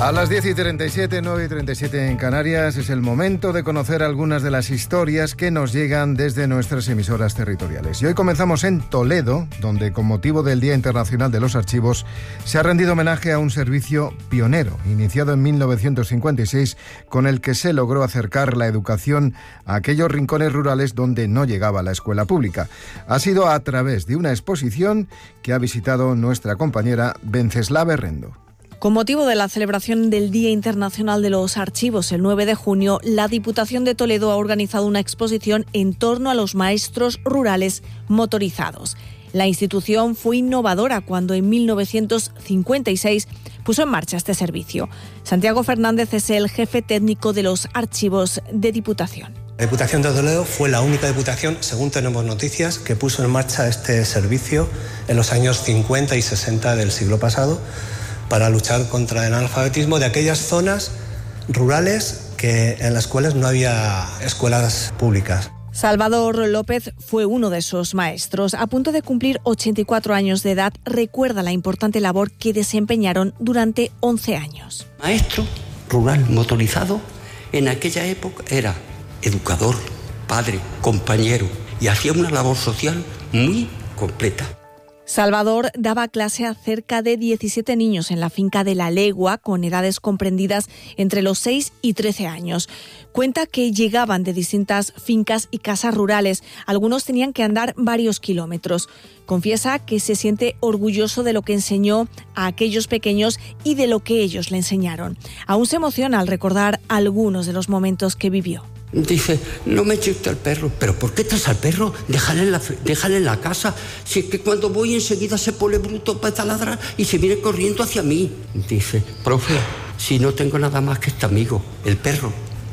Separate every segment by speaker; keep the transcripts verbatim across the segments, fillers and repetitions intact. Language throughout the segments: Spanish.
Speaker 1: A las diez y treinta y siete, nueve y treinta y siete en Canarias, es el momento de conocer algunas de las historias que nos llegan desde nuestras emisoras territoriales. Y hoy comenzamos en Toledo, donde con motivo del Día Internacional de los Archivos se ha rendido homenaje a un servicio pionero, iniciado en mil novecientos cincuenta y seis, con el que se logró acercar la educación a aquellos rincones rurales donde no llegaba la escuela pública. Ha sido a través de una exposición que ha visitado nuestra compañera Venceslava Herrendo.
Speaker 2: Con motivo de la celebración del Día Internacional de los Archivos, el nueve de junio, la Diputación de Toledo ha organizado una exposición en torno a los maestros rurales motorizados. La institución fue innovadora cuando en mil novecientos cincuenta y seis puso en marcha este servicio. Santiago Fernández es el jefe técnico de los archivos de Diputación.
Speaker 3: La Diputación de Toledo fue la única diputación, según tenemos noticias, que puso en marcha este servicio en los años cincuenta y sesenta del siglo pasado, para luchar contra el analfabetismo de aquellas zonas rurales que, en las cuales no había escuelas públicas.
Speaker 2: Salvador López fue uno de esos maestros. A punto de cumplir ochenta y cuatro años de edad, recuerda la importante labor que desempeñaron durante once años.
Speaker 4: Maestro rural motorizado en aquella época era educador, padre, compañero y hacía una labor social muy completa.
Speaker 2: Salvador daba clase a cerca de diecisiete niños en la finca de La Legua, con edades comprendidas entre los seis y trece años. Cuenta que llegaban de distintas fincas y casas rurales. Algunos tenían que andar varios kilómetros. Confiesa que se siente orgulloso de lo que enseñó a aquellos pequeños y de lo que ellos le enseñaron. Aún se emociona al recordar algunos de los momentos que vivió.
Speaker 4: Dice, no me eche usted al perro. ¿Pero por qué traes al perro? Déjale en la, déjale en la casa. Si es que cuando voy enseguida se pone bruto para taladrar y se viene corriendo hacia mí. Dice, profe, si no tengo nada más que este amigo, el perro.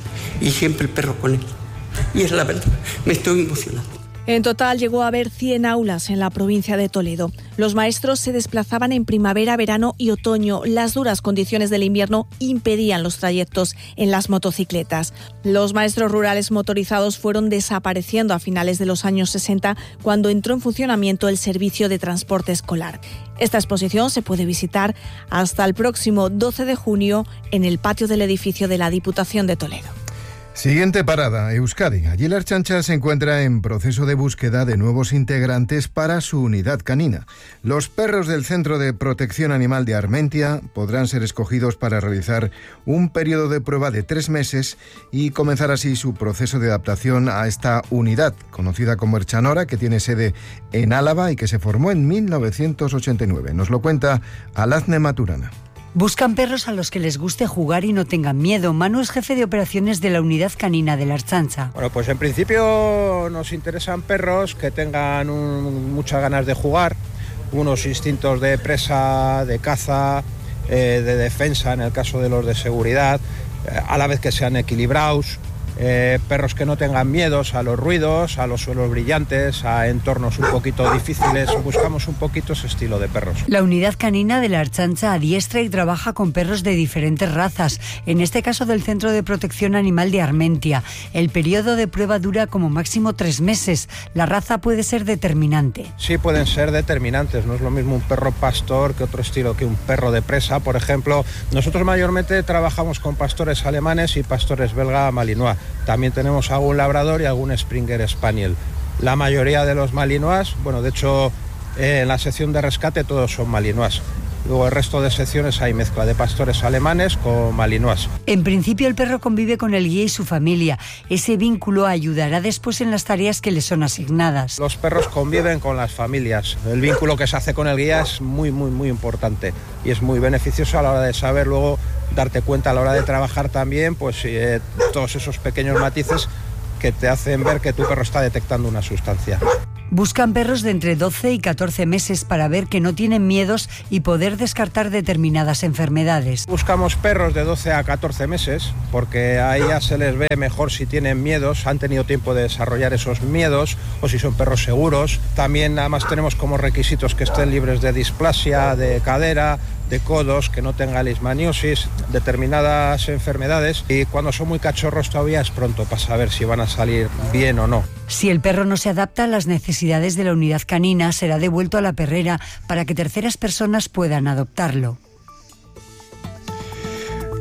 Speaker 4: Y siempre el perro con él. Y es la verdad, me estoy emocionando.
Speaker 2: En total llegó a haber cien aulas en la provincia de Toledo. Los maestros se desplazaban en primavera, verano y otoño. Las duras condiciones del invierno impedían los trayectos en las motocicletas. Los maestros rurales motorizados fueron desapareciendo a finales de los años sesenta, cuando entró en funcionamiento el servicio de transporte escolar. Esta exposición se puede visitar hasta el próximo doce de junio en el patio del edificio de la Diputación de Toledo.
Speaker 1: Siguiente parada, Euskadi. Allí la Ertzaintza se encuentra en proceso de búsqueda de nuevos integrantes para su unidad canina. Los perros del Centro de Protección Animal de Armentia podrán ser escogidos para realizar un periodo de prueba de tres meses y comenzar así su proceso de adaptación a esta unidad, conocida como Ertzainora, que tiene sede en Álava y que se formó en mil novecientos ochenta y nueve. Nos lo cuenta Alazne Maturana.
Speaker 5: Buscan perros a los que les guste jugar y no tengan miedo. Manu es jefe de operaciones de la unidad canina de la Ertzaintza.
Speaker 6: Bueno, pues en principio nos interesan perros que tengan un, muchas ganas de jugar, unos instintos de presa, de caza, eh, de defensa en el caso de los de seguridad, eh, a la vez que sean equilibrados. Eh, perros que no tengan miedos a los ruidos, a los suelos brillantes, a entornos un poquito difíciles. Buscamos un poquito ese estilo de perros.
Speaker 5: La unidad canina de la Ertzaintza adiestra y trabaja con perros de diferentes razas, en este caso del Centro de Protección Animal de Armentia. El periodo de prueba dura como máximo tres meses. La raza puede ser determinante.
Speaker 6: Sí, pueden ser determinantes. No es lo mismo un perro pastor que otro estilo, que un perro de presa. Por ejemplo, nosotros mayormente trabajamos con pastores alemanes y pastores belga malinois. También tenemos algún labrador y algún Springer Spaniel. La mayoría de los malinois, bueno, de hecho, eh, en la sección de rescate todos son malinois. Luego el resto de secciones hay mezcla de pastores alemanes con malinois.
Speaker 5: En principio el perro convive con el guía y su familia. Ese vínculo ayudará después en las tareas que le son asignadas.
Speaker 6: Los perros conviven con las familias. El vínculo que se hace con el guía es muy, muy, muy importante y es muy beneficioso a la hora de saber luego darte cuenta a la hora de trabajar también, pues eh, todos esos pequeños matices que te hacen ver que tu perro está detectando una sustancia.
Speaker 5: Buscan perros de entre doce y catorce meses para ver que no tienen miedos y poder descartar determinadas enfermedades.
Speaker 6: Buscamos perros de doce a catorce meses porque ahí ya se les ve mejor si tienen miedos, han tenido tiempo de desarrollar esos miedos o si son perros seguros. También además tenemos como requisitos que estén libres de displasia, de cadera, de codos, que no tenga leishmaniosis, determinadas enfermedades, y cuando son muy cachorros todavía es pronto para saber si van a salir bien o no.
Speaker 5: Si el perro no se adapta a las necesidades de la unidad canina, será devuelto a la perrera para que terceras personas puedan adoptarlo.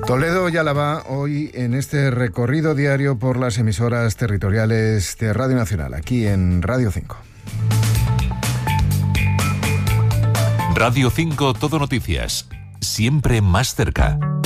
Speaker 1: Toledo y Álava hoy en este recorrido diario por las emisoras territoriales de Radio Nacional, aquí en Radio cinco.
Speaker 7: Radio cinco Todo Noticias, siempre más cerca.